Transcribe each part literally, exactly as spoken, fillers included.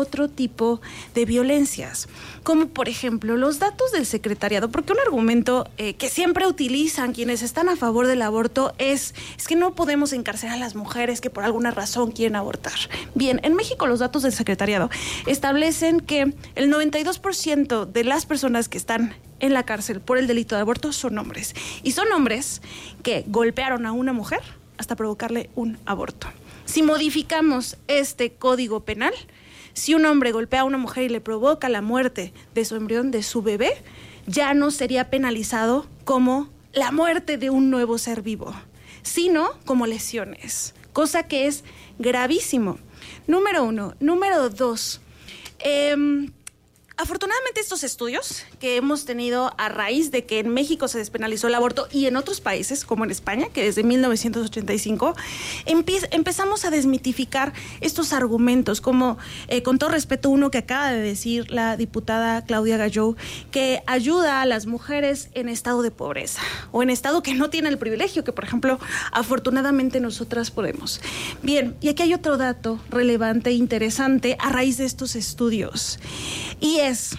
otro tipo de violencias, como por ejemplo los datos del secretariado, porque un argumento eh, que siempre utilizan quienes están a favor del aborto es, es que no podemos encarcelar a las mujeres que por alguna razón quieren abortar. Bien, en México los datos del secretariado establecen que el noventa y dos por ciento de las personas que están en la cárcel por el delito de aborto son hombres, y son hombres que golpearon a una mujer hasta provocarle un aborto. Si modificamos este código penal, si un hombre golpea a una mujer y le provoca la muerte de su embrión, de su bebé, ya no sería penalizado como la muerte de un nuevo ser vivo, sino como lesiones, cosa que es gravísimo. Número uno. Número dos. Eh, Afortunadamente estos estudios que hemos tenido a raíz de que en México se despenalizó el aborto y en otros países, como en España, que desde mil novecientos ochenta y cinco, empe- empezamos a desmitificar estos argumentos, como eh, con todo respeto uno que acaba de decir la diputada Claudia Galló, que ayuda a las mujeres en estado de pobreza o en estado que no tiene el privilegio, que por ejemplo, afortunadamente nosotras podemos. Bien, y aquí hay otro dato relevante e interesante a raíz de estos estudios, y es,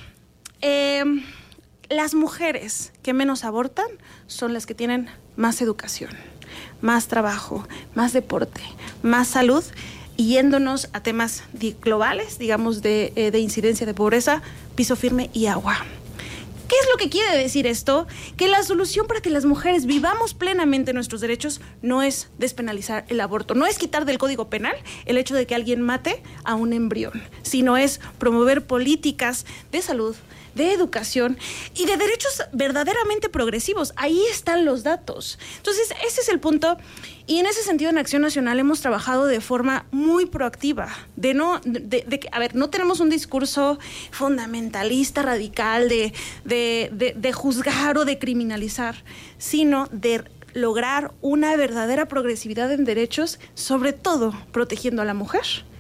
eh, las mujeres que menos abortan son las que tienen más educación, más trabajo, más deporte, más salud, y yéndonos a temas globales, digamos, de, eh, de incidencia de pobreza, piso firme y agua. ¿Qué es lo que quiere decir esto? Que la solución para que las mujeres vivamos plenamente nuestros derechos no es despenalizar el aborto, no es quitar del Código Penal el hecho de que alguien mate a un embrión, sino es promover políticas de salud, de educación y de derechos verdaderamente progresivos. Ahí están los datos. Entonces, ese es el punto. Y en ese sentido, en Acción Nacional hemos trabajado de forma muy proactiva, de no, de, de, a ver, no tenemos un discurso fundamentalista, radical, de, de, de, de juzgar o de criminalizar, sino de lograr una verdadera progresividad en derechos, sobre todo protegiendo a la mujer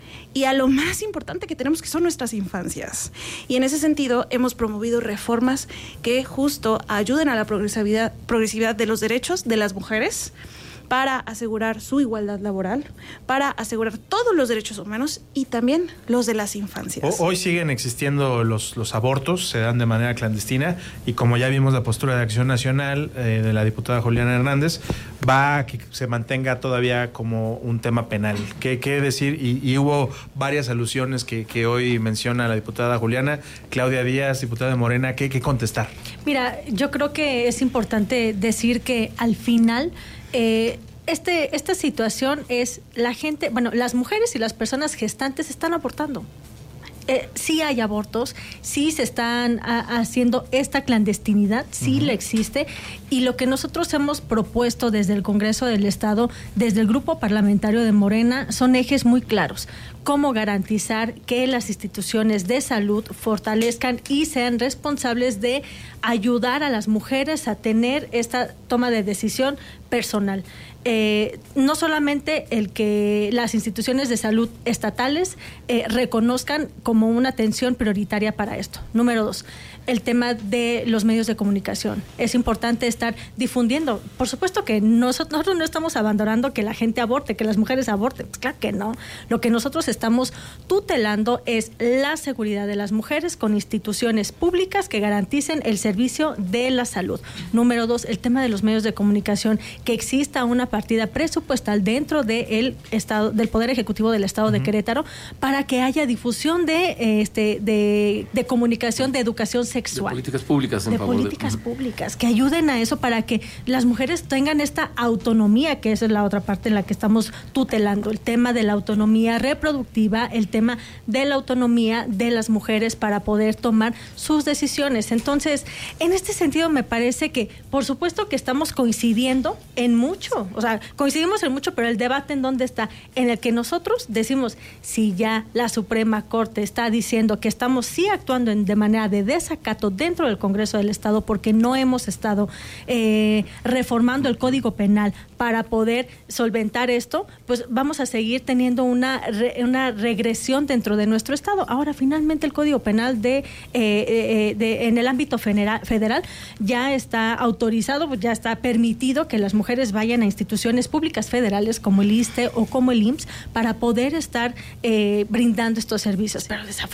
y a lo más importante que tenemos, que son nuestras infancias. Y en ese sentido hemos promovido reformas que justo ayuden a la progresividad, progresividad de los derechos de las mujeres, para asegurar su igualdad laboral, para asegurar todos los derechos humanos y también los de las infancias. Hoy siguen existiendo los, los abortos, se dan de manera clandestina, y como ya vimos la postura de Acción Nacional eh, de la diputada Juliana Hernández, va a que se mantenga todavía como un tema penal. ¿Qué, qué decir? Y, y hubo varias alusiones que, que hoy menciona la diputada Juliana. Claudia Díaz, diputada de Morena, ¿qué, qué contestar? Mira, yo creo que es importante decir que al final Eh, este, esta situación es la gente, bueno, las mujeres y las personas gestantes están abortando. Eh, sí hay abortos, sí se están a, haciendo esta clandestinidad, sí uh-huh. le existe, y lo que nosotros hemos propuesto desde el Congreso del Estado, desde el Grupo Parlamentario de Morena, son ejes muy claros. Cómo garantizar que las instituciones de salud fortalezcan y sean responsables de ayudar a las mujeres a tener esta toma de decisión personal. Eh, no solamente el que las instituciones de salud estatales eh, reconozcan como una atención prioritaria para esto. Número dos, el tema de los medios de comunicación. Es importante estar difundiendo. Por supuesto que nosotros, nosotros no estamos abandonando que la gente aborte, que las mujeres aborten. Pues claro que no. Lo que nosotros estamos tutelando es la seguridad de las mujeres con instituciones públicas que garanticen el servicio de la salud. Número dos, el tema de los medios de comunicación, que exista una partida presupuestal dentro del Estado, del Poder Ejecutivo del Estado uh-huh. de Querétaro, para que haya difusión de este de, de comunicación, de educación sexual. De políticas públicas. En de favor políticas de... públicas, que ayuden a eso, para que las mujeres tengan esta autonomía, que esa es la otra parte en la que estamos tutelando, el tema de la autonomía reproductiva, el tema de la autonomía de las mujeres para poder tomar sus decisiones. Entonces, en este sentido me parece que, por supuesto que estamos coincidiendo en mucho, o sea, coincidimos en mucho, pero el debate en dónde está, en el que nosotros decimos, si ya la Suprema Corte está diciendo que estamos sí actuando en, de manera de desacato dentro del Congreso del Estado, porque no hemos estado eh, reformando el Código Penal para poder solventar esto, pues vamos a seguir teniendo una, re, una regresión dentro de nuestro Estado. Ahora, finalmente, el Código Penal de, eh, eh, de en el ámbito federal, federal ya está autorizado, ya está permitido que las mujeres vayan a instituciones públicas federales como el ISSSTE o como el I M S S para poder estar eh, brindando estos servicios. Pero